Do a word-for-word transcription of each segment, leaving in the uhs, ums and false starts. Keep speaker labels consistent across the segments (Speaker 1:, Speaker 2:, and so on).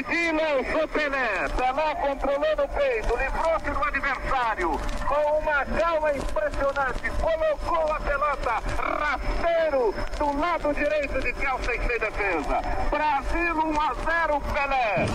Speaker 1: e lançou Pelé. Pelé controlou no peito, livrou-se do adversário com uma calma impressionante, colocou a pelota rasteiro do lado direito de Kelsey sem defesa. Brasil um a zero, Pelé.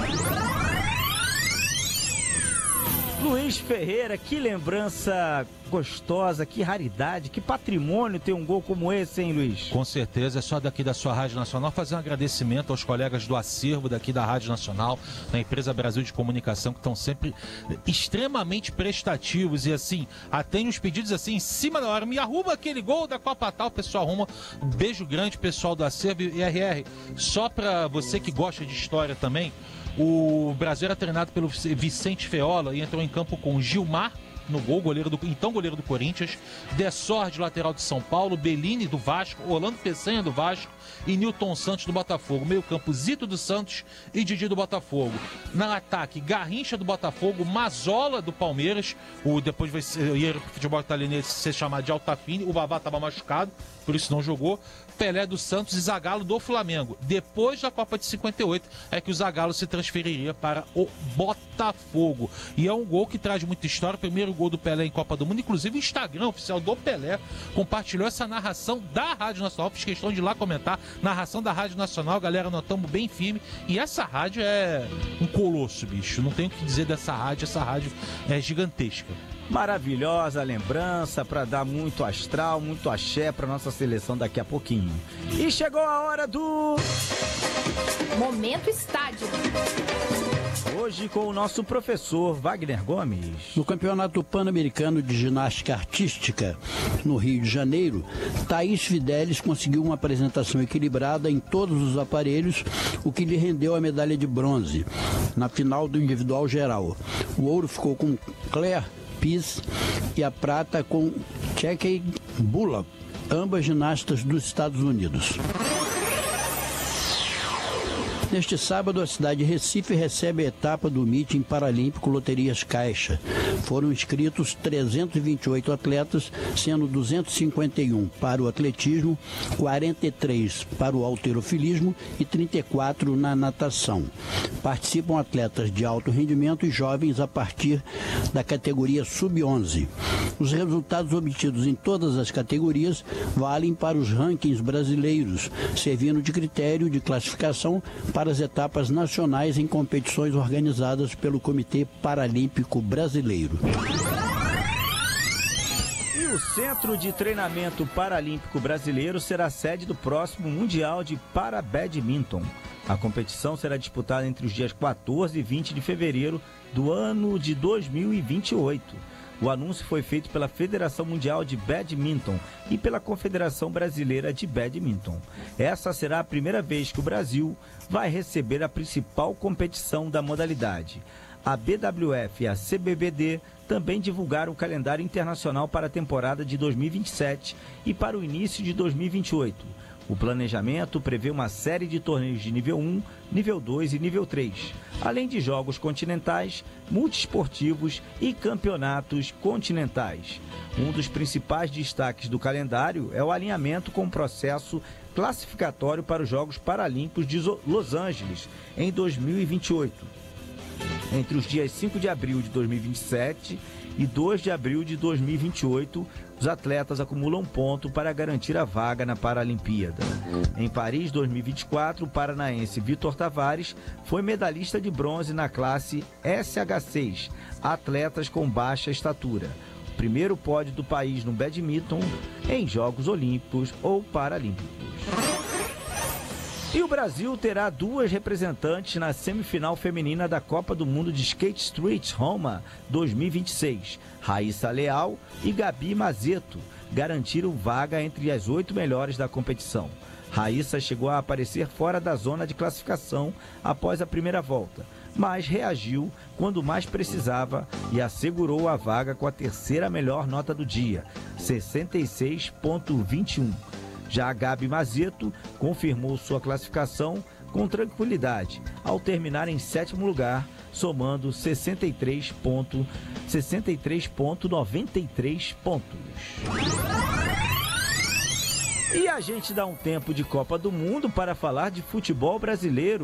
Speaker 2: Luiz Ferreira, que lembrança gostosa, que raridade, que patrimônio ter um gol como esse, hein, Luiz?
Speaker 3: Com certeza, é só daqui da sua Rádio Nacional fazer um agradecimento aos colegas do acervo daqui da Rádio Nacional, da empresa Brasil de Comunicação, que estão sempre extremamente prestativos e assim, atendem os pedidos assim em cima da hora. Me arruma aquele gol da Copa Tal, o pessoal arruma. Um beijo grande, pessoal do acervo. E R R, só para você que gosta de história também, o Brasil era treinado pelo Vicente Feola e entrou em campo com Gilmar no gol, goleiro do, então goleiro do Corinthians, Dessordi, lateral de São Paulo, Bellini do Vasco, Orlando Peçanha do Vasco e Nilton Santos do Botafogo. Meio campo, Zito do Santos e Didi do Botafogo. Na ataque, Garrincha do Botafogo, Mazola do Palmeiras, o, depois vai ser, ia pro futebol italiano ser chamado de Altafine, o Vavá estava machucado, por isso não jogou. Pelé do Santos e Zagallo do Flamengo. Depois da Copa de cinquenta e oito é que o Zagallo se transferiria para o Botafogo. E é um gol que traz muita história. O primeiro gol do Pelé em Copa do Mundo. Inclusive o Instagram oficial do Pelé compartilhou essa narração da Rádio Nacional. Fiz questão de ir lá comentar. Narração da Rádio Nacional. Galera, nós estamos bem firme. E essa rádio é um colosso, bicho. Não tenho o que dizer dessa rádio. Essa rádio é gigantesca.
Speaker 2: Maravilhosa lembrança para dar muito astral, muito axé para nossa seleção daqui a pouquinho. E chegou a hora do
Speaker 4: Momento Estádio.
Speaker 2: Hoje com o nosso professor Wagner Gomes.
Speaker 5: No Campeonato Pan-Americano de Ginástica Artística, no Rio de Janeiro, Thaís Fidelis conseguiu uma apresentação equilibrada em todos os aparelhos, o que lhe rendeu a medalha de bronze na final do individual geral. O ouro ficou com Claire Peace e a prata com Cheikh Bullock, ambas ginastas dos Estados Unidos. Neste sábado, a cidade de Recife recebe a etapa do Meeting Paralímpico Loterias Caixa. Foram inscritos trezentos e vinte e oito atletas, sendo duzentos e cinquenta e um para o atletismo, quarenta e três para o halterofilismo e trinta e quatro na natação. Participam atletas de alto rendimento e jovens a partir da categoria sub onze. Os resultados obtidos em todas as categorias valem para os rankings brasileiros, servindo de critério de classificação para as etapas nacionais em competições organizadas pelo Comitê Paralímpico Brasileiro.
Speaker 2: E o Centro de Treinamento Paralímpico Brasileiro será sede do próximo Mundial de Parabadminton. A competição será disputada entre os dias quatorze e vinte de fevereiro do ano de dois mil e vinte e oito. O anúncio foi feito pela Federação Mundial de Badminton e pela Confederação Brasileira de Badminton. Essa será a primeira vez que o Brasil vai receber a principal competição da modalidade. A B W F e a C B B D também divulgaram o calendário internacional para a temporada de dois mil e vinte e sete e para o início de dois mil e vinte e oito. O planejamento prevê uma série de torneios de nível um, nível dois e nível três, além de jogos continentais, multiesportivos e campeonatos continentais. Um dos principais destaques do calendário é o alinhamento com o processo classificatório para os Jogos Paralímpicos de Los Angeles em dois mil e vinte e oito. Entre os dias cinco de abril de dois mil e vinte e sete e dois de abril de dois mil e vinte e oito, os atletas acumulam ponto para garantir a vaga na Paralimpíada. Em Paris, dois mil e vinte e quatro, o paranaense Vitor Tavares foi medalhista de bronze na classe S H seis, atletas com baixa estatura. O primeiro pódio do país no badminton em Jogos Olímpicos ou Paralímpicos. E o Brasil terá duas representantes na semifinal feminina da Copa do Mundo de Skate Street Roma dois mil e vinte e seis. Raíssa Leal e Gabi Mazeto garantiram vaga entre as oito melhores da competição. Raíssa chegou a aparecer fora da zona de classificação após a primeira volta, mas reagiu quando mais precisava e assegurou a vaga com a terceira melhor nota do dia, sessenta e seis vírgula vinte e um. Já a Gabi Mazeto confirmou sua classificação com tranquilidade, ao terminar em sétimo lugar, somando sessenta e três vírgula noventa e três pontos. E a gente dá um tempo de Copa do Mundo para falar de futebol brasileiro.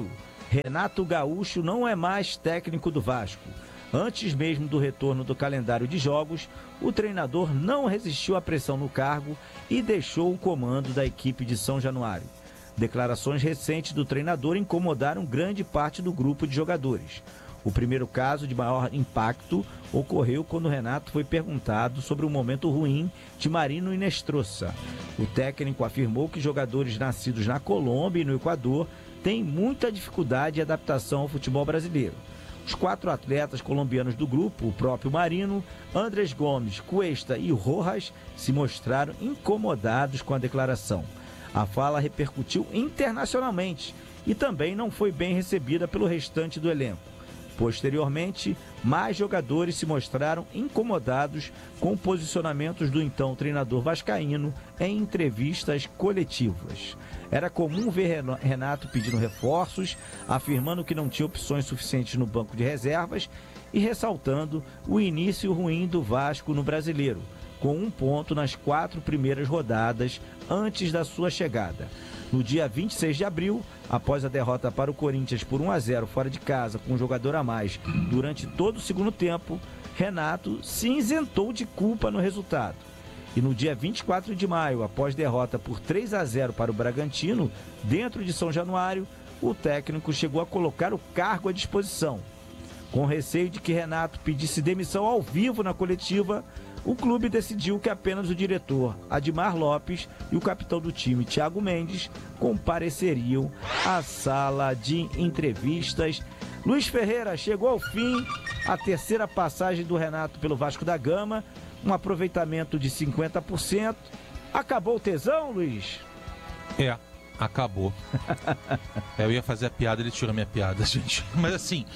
Speaker 2: Renato Gaúcho não é mais técnico do Vasco. Antes mesmo do retorno do calendário de jogos, o treinador não resistiu à pressão no cargo e deixou o comando da equipe de São Januário. Declarações recentes do treinador incomodaram grande parte do grupo de jogadores. O primeiro caso de maior impacto ocorreu quando o Renato foi perguntado sobre o momento ruim de Marino Inestrosa. O técnico afirmou que jogadores nascidos na Colômbia e no Equador têm muita dificuldade de adaptação ao futebol brasileiro. Os quatro atletas colombianos do grupo, o próprio Marino, Andrés Gomes, Cuesta e Rojas, se mostraram incomodados com a declaração. A fala repercutiu internacionalmente e também não foi bem recebida pelo restante do elenco. Posteriormente, mais jogadores se mostraram incomodados com posicionamentos do então treinador vascaíno em entrevistas coletivas. Era comum ver Renato pedindo reforços, afirmando que não tinha opções suficientes no banco de reservas e ressaltando o início ruim do Vasco no Brasileiro, com um ponto nas quatro primeiras rodadas antes da sua chegada. No dia vinte e seis de abril, após a derrota para o Corinthians por um a zero fora de casa com um jogador a mais durante todo o segundo tempo, Renato se isentou de culpa no resultado. E no dia vinte e quatro de maio, após derrota por três a zero para o Bragantino, dentro de São Januário, o técnico chegou a colocar o cargo à disposição. Com receio de que Renato pedisse demissão ao vivo na coletiva, o clube decidiu que apenas o diretor Admar Lopes e o capitão do time, Thiago Mendes, compareceriam à sala de entrevistas. Luiz Ferreira, chegou ao fim a terceira passagem do Renato pelo Vasco da Gama, um aproveitamento de cinquenta por cento. Acabou o tesão, Luiz?
Speaker 3: É, acabou. Eu ia fazer a piada, ele tirou a minha piada, gente. Mas assim,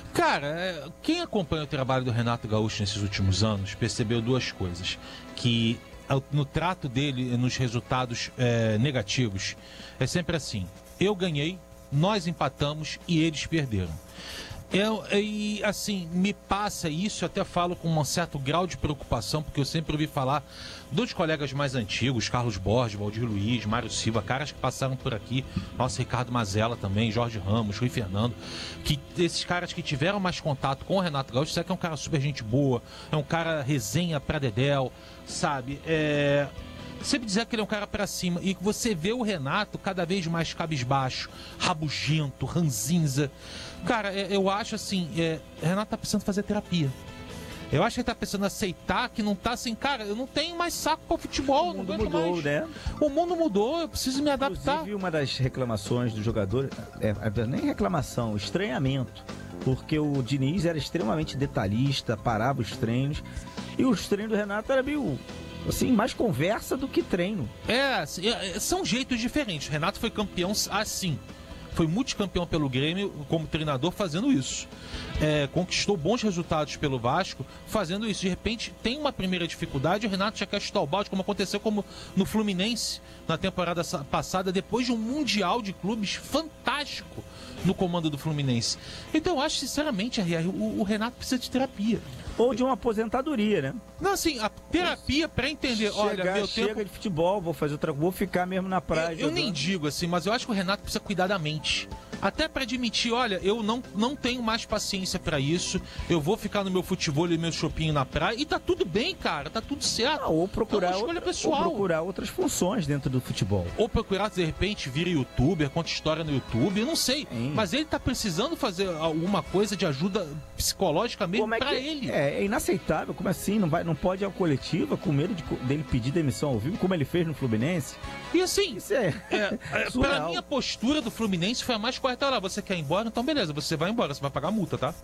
Speaker 3: cara, quem acompanha o trabalho do Renato Gaúcho nesses últimos anos percebeu duas coisas. Que no trato dele, nos resultados é, negativos, é sempre assim: eu ganhei, nós empatamos e eles perderam. Eu, e assim, me passa isso, eu até falo com um certo grau de preocupação, porque eu sempre ouvi falar dos colegas mais antigos, Carlos Borges, Valdir Luiz, Mário Silva, caras que passaram por aqui, nosso Ricardo Mazella também, Jorge Ramos, Rui Fernando, que esses caras que tiveram mais contato com o Renato Gaúcho, sabe que é um cara super gente boa, é um cara resenha pra dedéu, sabe, é... sempre dizer que ele é um cara pra cima, e que você vê o Renato cada vez mais cabisbaixo, rabugento, ranzinza. Cara, eu acho assim, é, Renato tá precisando fazer terapia. Eu acho que ele tá precisando aceitar que não tá assim, cara, eu não tenho mais saco pra futebol.
Speaker 2: O mundo
Speaker 3: não
Speaker 2: mudou,
Speaker 3: mais.
Speaker 2: né?
Speaker 3: O mundo mudou, eu preciso me adaptar.
Speaker 2: Inclusive, uma das reclamações do jogador, é, é, nem reclamação, estranhamento. Porque o Diniz era extremamente detalhista, parava os treinos, e os treinos do Renato eram meio... assim, mais conversa do que treino.
Speaker 3: É, são jeitos diferentes. O Renato foi campeão assim. Foi multicampeão pelo Grêmio como treinador fazendo isso. É, conquistou bons resultados pelo Vasco fazendo isso. De repente tem uma primeira dificuldade, o Renato já quer chutar o balde, como aconteceu como no Fluminense na temporada passada, depois de um Mundial de Clubes fantástico no comando do Fluminense. Então eu acho sinceramente, o, o Renato precisa de terapia.
Speaker 2: Ou de uma aposentadoria, né?
Speaker 3: Não, assim, a terapia pra entender,
Speaker 2: Chegar,
Speaker 3: olha, meu
Speaker 2: chega
Speaker 3: tempo...
Speaker 2: de futebol, vou fazer outra, vou ficar mesmo na praia.
Speaker 3: Eu, eu nem digo assim, mas eu acho que o Renato precisa cuidar da mente. Até pra admitir, olha, eu não, não tenho mais paciência pra isso, eu vou ficar no meu futebol e meu shopping na praia, e tá tudo bem, cara, tá tudo certo.
Speaker 2: Ah, ou procurar,
Speaker 3: é uma escolha
Speaker 2: outra,
Speaker 3: pessoal.
Speaker 2: ou procurar outras funções dentro do futebol.
Speaker 3: Ou procurar, de repente, vir youtuber, conta história no YouTube, eu não sei.
Speaker 2: Sim.
Speaker 3: Mas ele tá precisando fazer alguma coisa de ajuda psicológica mesmo
Speaker 2: é
Speaker 3: pra
Speaker 2: que,
Speaker 3: ele.
Speaker 2: É, é inaceitável, como assim? Não, vai, não pode ir ao coletiva com medo de, dele pedir demissão ao vivo, como ele fez no Fluminense?
Speaker 3: E assim,
Speaker 2: Isso é,
Speaker 3: é, é pra mim a postura do Fluminense foi a mais correta. Olha, você quer ir embora? Então beleza, você vai embora, você vai pagar a multa, tá?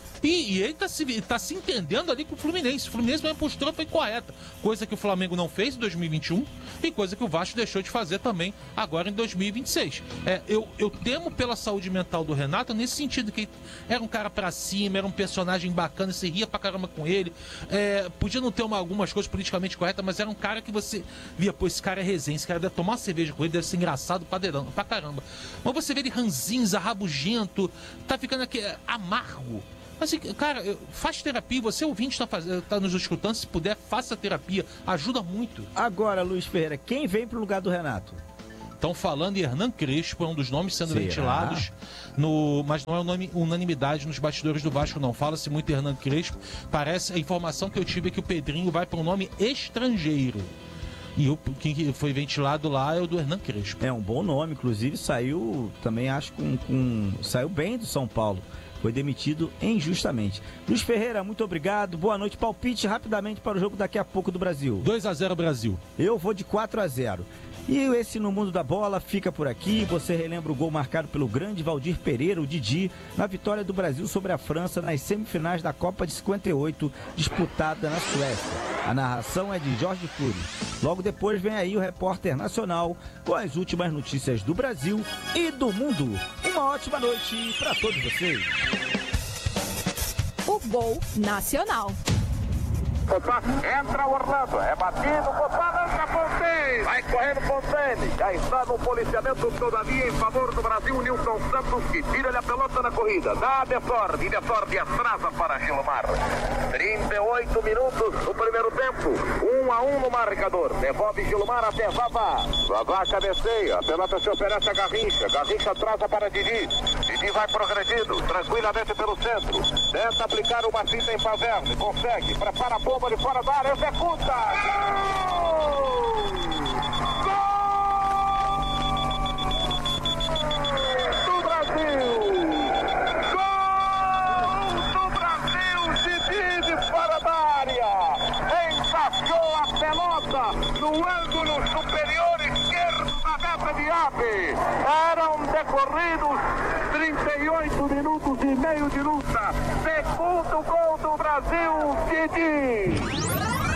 Speaker 3: E, e ele tá se, tá se entendendo ali com o Fluminense. O Fluminense, a postura foi correta. Coisa que o Flamengo não fez em dois mil e vinte e um e coisa que o Vasco deixou de fazer também agora em dois mil e vinte e seis. É, eu, eu temo pela saúde mental do Renato nesse sentido, que era um cara pra cima, era um personagem bacana, você ria pra caramba com ele. É, podia não ter uma, algumas coisas politicamente corretas, mas era um cara que você via, pô, esse cara é resenha, esse cara deve tomar uma cerveja com ele, deve ser engraçado pra, deramba, pra caramba. Mas você vê ele ranzinza, rabugento, tá ficando aqui é, amargo. Assim, cara, faz terapia, você ouvinte está faz... tá nos escutando, se puder, faça terapia, ajuda muito.
Speaker 2: Agora, Luiz Ferreira, quem vem pro lugar do Renato?
Speaker 3: Estão falando em Hernan Crespo, é um dos nomes sendo
Speaker 2: Será?
Speaker 3: ventilados, no, mas não é unami- unanimidade nos bastidores do Vasco, não. Fala-se muito em Hernan Crespo. Parece, a informação que eu tive é que o Pedrinho vai para um nome estrangeiro. E o que foi ventilado lá é o do Hernan Crespo.
Speaker 2: É um bom nome, inclusive saiu, também acho, com, com saiu bem do São Paulo. Foi demitido injustamente. Luiz Ferreira, muito obrigado. Boa noite. Palpite rapidamente para o jogo daqui a pouco do Brasil.
Speaker 3: dois a zero Brasil.
Speaker 2: Eu vou de quatro a zero. E esse No Mundo da Bola fica por aqui. Você relembra o gol marcado pelo grande Valdir Pereira, o Didi, na vitória do Brasil sobre a França nas semifinais da Copa de cinquenta e oito, disputada na Suécia. A narração é de Jorge Cury. Logo depois vem aí o repórter nacional com as últimas notícias do Brasil e do mundo. Uma ótima noite para todos vocês.
Speaker 4: O Gol Nacional.
Speaker 1: Opa, entra o Orlando, é batido, Opa, lança Fontaine, vai correndo Fontaine, já está no policiamento todavia em favor do Brasil, o Nilson Santos, que tira-lhe a pelota na corrida, dá a Desord, e Desord atrasa para Gilmar, trinta e oito minutos no primeiro tempo, um a um no marcador, devolve Gilmar até Vavá, Vavá cabeceia, a pelota se oferece a Garrincha, Garrincha atrasa para Didi, Didi vai progredindo, tranquilamente pelo centro, tenta aplicar uma finta em Paverne, consegue, prepara a bomba de fora da área, executa! Gol! Gol do Brasil! Gol do Brasil! Didi de fora da área! Encaixou a pelota no ângulo superior esquerdo da meta de Ave! Eram decorridos trinta e oito minutos e meio de luta. Segundo gol do Brasil, Didi.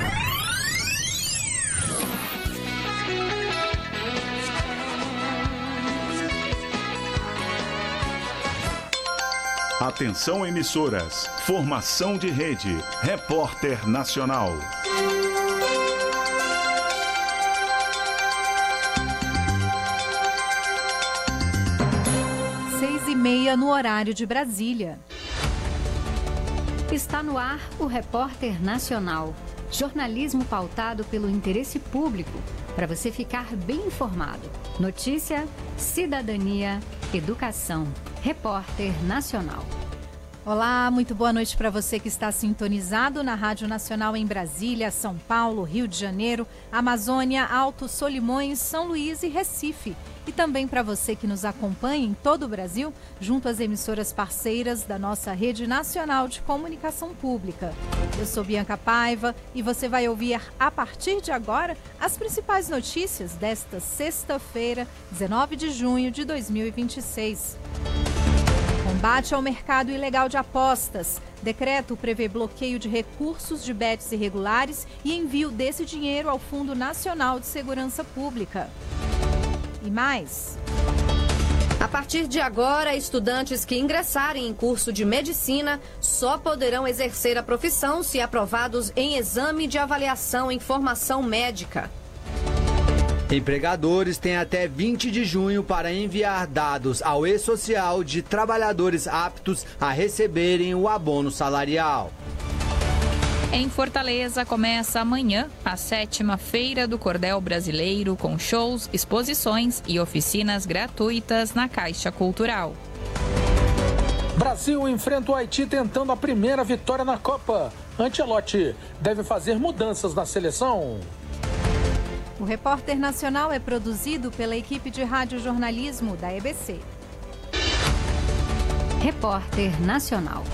Speaker 6: Atenção emissoras, formação de rede, repórter nacional.
Speaker 7: Seis e meia no horário de Brasília.
Speaker 8: Está no ar o Repórter Nacional. Jornalismo pautado pelo interesse público, para você ficar bem informado. Notícia, cidadania, educação. Repórter Nacional.
Speaker 7: Olá, muito boa noite para você que está sintonizado na Rádio Nacional em Brasília, São Paulo, Rio de Janeiro, Amazônia, Alto, Solimões, São Luís e Recife. E também para você que nos acompanha em todo o Brasil, junto às emissoras parceiras da nossa Rede Nacional de Comunicação Pública. Eu sou Bianca Paiva e você vai ouvir a partir de agora as principais notícias desta sexta-feira, dezenove de junho de dois mil e vinte e seis. Combate ao mercado ilegal de apostas. Decreto prevê bloqueio de recursos de bets irregulares e envio desse dinheiro ao Fundo Nacional de Segurança Pública. E mais.
Speaker 9: A partir de agora, estudantes que ingressarem em curso de medicina só poderão exercer a profissão se aprovados em exame de avaliação em formação médica.
Speaker 10: Empregadores têm até vinte de junho para enviar dados ao E-Social de trabalhadores aptos a receberem o abono salarial.
Speaker 11: Em Fortaleza, começa amanhã a sétima Feira do Cordel Brasileiro, com shows, exposições e oficinas gratuitas na Caixa Cultural.
Speaker 12: Brasil enfrenta o Haiti tentando a primeira vitória na Copa. Ancelotti deve fazer mudanças na seleção.
Speaker 7: O Repórter Nacional é produzido pela equipe de radiojornalismo da E B C.
Speaker 8: Repórter Nacional.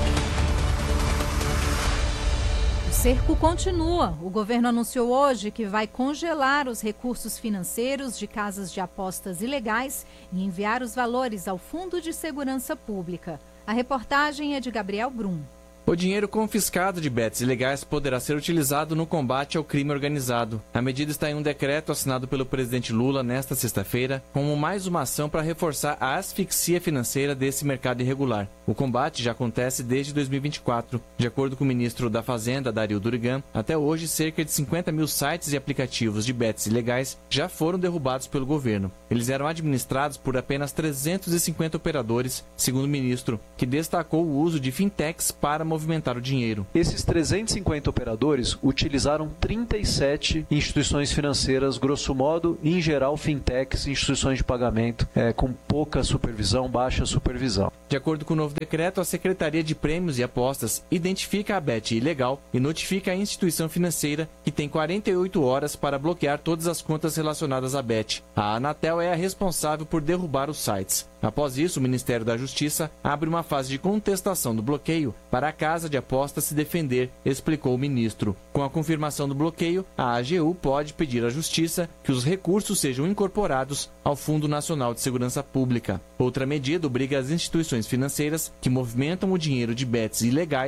Speaker 7: O cerco continua. O governo anunciou hoje que vai congelar os recursos financeiros de casas de apostas ilegais e enviar os valores ao Fundo de Segurança Pública. A reportagem é de Gabriel Brum.
Speaker 13: O dinheiro confiscado de bets ilegais poderá ser utilizado no combate ao crime organizado. A medida está em um decreto assinado pelo presidente Lula nesta sexta-feira, como mais uma ação para reforçar a asfixia financeira desse mercado irregular. O combate já acontece desde dois mil e vinte e quatro. De acordo com o ministro da Fazenda, Dario Durigan, até hoje cerca de cinquenta mil sites e aplicativos de bets ilegais já foram derrubados pelo governo. Eles eram administrados por apenas trezentos e cinquenta operadores, segundo o ministro, que destacou o uso de fintechs para movimentar movimentar o dinheiro.
Speaker 14: Esses trezentos e cinquenta operadores utilizaram trinta e sete instituições financeiras, grosso modo, em geral fintechs, instituições de pagamento, é, com pouca supervisão, baixa supervisão.
Speaker 13: De acordo com o novo decreto, a Secretaria de Prêmios e Apostas identifica a bet ilegal e notifica a instituição financeira, que tem quarenta e oito horas para bloquear todas as contas relacionadas à bet. A Anatel é a responsável por derrubar os sites. Após isso, o Ministério da Justiça abre uma fase de contestação do bloqueio para a casa de apostas se defender, explicou o ministro. Com a confirmação do bloqueio, a A G U pode pedir à Justiça que os recursos sejam incorporados ao Fundo Nacional de Segurança Pública. Outra medida obriga as instituições financeiras que movimentam o dinheiro de bets ilegais